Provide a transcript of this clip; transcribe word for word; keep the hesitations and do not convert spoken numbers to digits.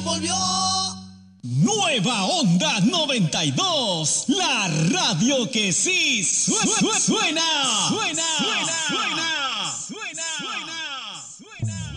volvió. Nueva Onda noventa y dos, la radio que sí suena, suena, suena, suena. suena.